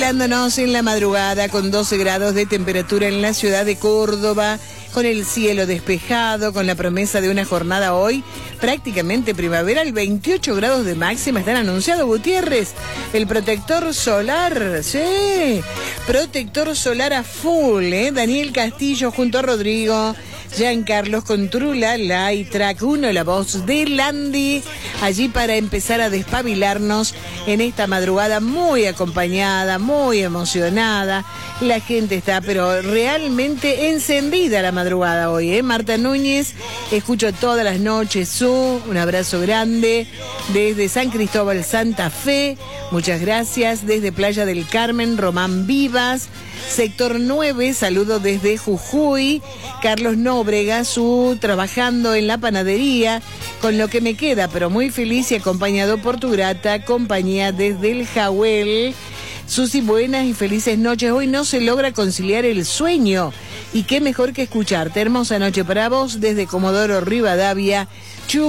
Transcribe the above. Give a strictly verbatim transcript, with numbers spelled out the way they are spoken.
Dándonos en la madrugada con doce grados de temperatura en la ciudad de Córdoba, con el cielo despejado, con la promesa de una jornada hoy prácticamente primaveral, veintiocho grados de máxima están anunciados, Gutiérrez. El protector solar, sí, protector solar a full, ¿eh? Daniel Castillo junto a Rodrigo, Giancarlos Contrula, la y track uno, la voz de Landy, allí para empezar a despabilarnos en esta madrugada muy acompañada, muy emocionada. La gente está pero realmente encendida la madrugada hoy, ¿eh? Marta Núñez, escucho todas las noches su, un abrazo grande desde San Cristóbal, Santa Fe, muchas gracias. Desde Playa del Carmen, Román Vivas, sector nueve, saludo desde Jujuy, Carlos Nóbrega, su trabajando en la panadería, con lo que me queda, pero muy feliz y acompañado por tu grata compañía desde el Jahuel. Susi, buenas y felices noches. Hoy no se logra conciliar el sueño. Y qué mejor que escucharte. Hermosa noche para vos desde Comodoro Rivadavia.